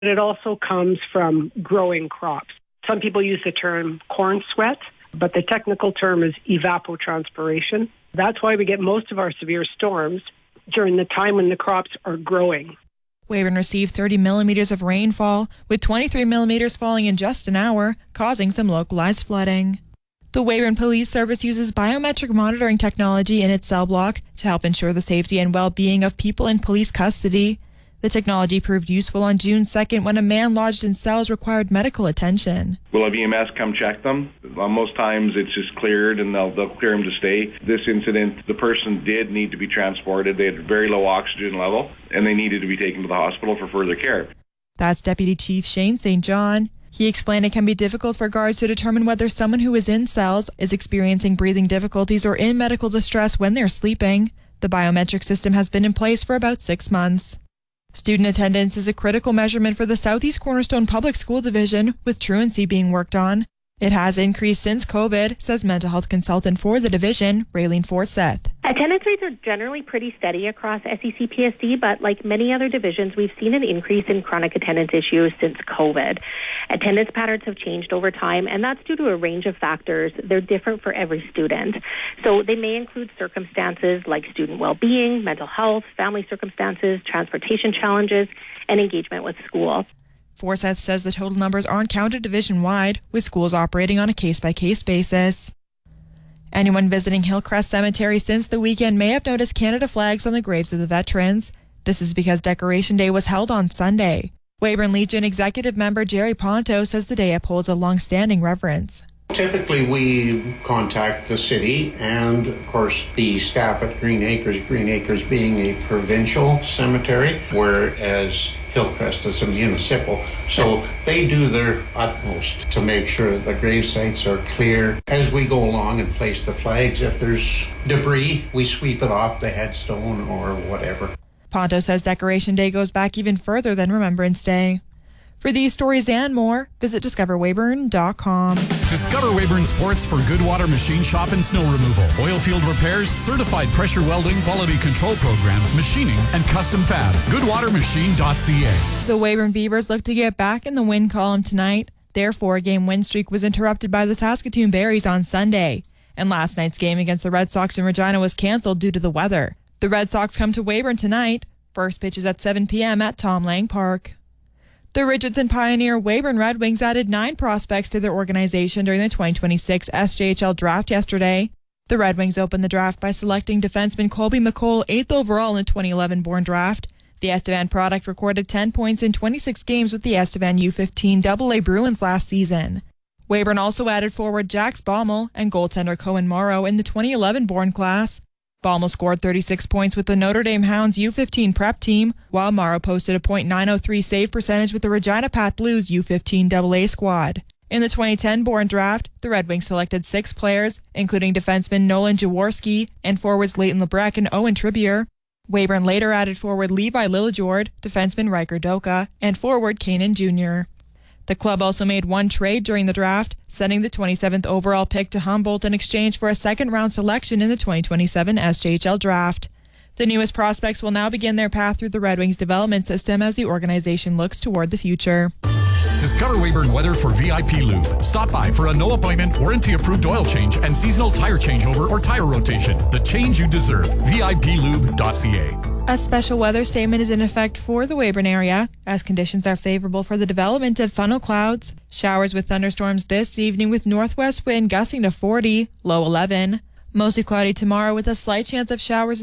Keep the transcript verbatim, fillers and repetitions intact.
It also comes from growing crops. Some people use the term corn sweat, but the technical term is evapotranspiration. That's why we get most of our severe storms during the time when the crops are growing. Weyburn received thirty millimeters of rainfall, with twenty-three millimeters falling in just an hour, causing some localized flooding. The Weyburn Police Service uses biometric monitoring technology in its cell block to help ensure the safety and well-being of people in police custody. The technology proved useful on June second when a man lodged in cells required medical attention. We'll have E M S come check them. Well, most times it's just cleared and they'll, they'll clear them to stay. This incident, the person did need to be transported. They had very low oxygen level and they needed to be taken to the hospital for further care. That's Deputy Chief Shane Saint John. He explained it can be difficult for guards to determine whether someone who is in cells is experiencing breathing difficulties or in medical distress when they're sleeping. The biometric system has been in place for about six months. Student attendance is a critical measurement for the Southeast Cornerstone Public School Division, with truancy being worked on. It has increased since COVID, says mental health consultant for the division, Raylene Forseth. Attendance rates are generally pretty steady across S E C P S D, but like many other divisions, we've seen an increase in chronic attendance issues since COVID. Attendance patterns have changed over time, and that's due to a range of factors. They're different for every student. So they may include circumstances like student well-being, mental health, family circumstances, transportation challenges, and engagement with school. Forseth says the total numbers aren't counted division-wide, with schools operating on a case-by-case basis. Anyone visiting Hillcrest Cemetery since the weekend may have noticed Canada flags on the graves of the veterans. This is because Decoration Day was held on Sunday. Weyburn Legion executive member Jerry Ponto says the day upholds a long-standing reverence. Typically, we contact the city and, of course, the staff at Green Acres, Green Acres being a provincial cemetery, whereas Hillcrest is a municipal. So they do their utmost to make sure the grave sites are clear. As we go along and place the flags, if there's debris, we sweep it off the headstone or whatever. Ponto says Decoration Day goes back even further than Remembrance Day. For these stories and more, visit discover weyburn dot com. Discover Weyburn Sports for Goodwater Machine Shop and Snow Removal, oil field repairs, certified pressure welding, quality control program, machining, and custom fab. good water machine dot c a. The Weyburn Beavers look to get back in the win column tonight. Their four-game win streak was interrupted by the Saskatoon Berries on Sunday. And last night's game against the Red Sox in Regina was cancelled due to the weather. The Red Sox come to Weyburn tonight. First pitch is at seven p.m. at Tom Lang Park. The Richardson Pioneer Weyburn Red Wings added nine prospects to their organization during the twenty twenty-six S J H L draft yesterday. The Red Wings opened the draft by selecting defenseman Colby McColl eighth overall in the twenty eleven born draft. The Estevan product recorded ten points in twenty-six games with the Estevan U fifteen double A Bruins last season. Weyburn also added forward Jax Baumel and goaltender Cohen Morrow in the twenty eleven born class. Baumel scored thirty-six points with the Notre Dame Hounds U fifteen prep team, while Morrow posted a point nine oh three save percentage with the Regina Pat Blues U fifteen double A squad. In the twenty ten born draft, the Red Wings selected six players, including defenseman Nolan Jaworski and forwards Leighton Lebrecq and Owen Tribbier. Weyburn later added forward Levi Lillejord, defenseman Riker Doka, and forward Kanan Junior The club also made one trade during the draft, sending the twenty-seventh overall pick to Humboldt in exchange for a second-round selection in the twenty twenty-seven S J H L draft. The newest prospects will now begin their path through the Red Wings development system as the organization looks toward the future. Discover Weyburn Weather for V I P Lube. Stop by for a no-appointment, warranty-approved oil change and seasonal tire changeover or tire rotation. The change you deserve. V I P lube dot c a. A special weather statement is in effect for the Weyburn area, as conditions are favorable for the development of funnel clouds. Showers with thunderstorms this evening with northwest wind gusting to forty, low eleven. Mostly cloudy tomorrow with a slight chance of showers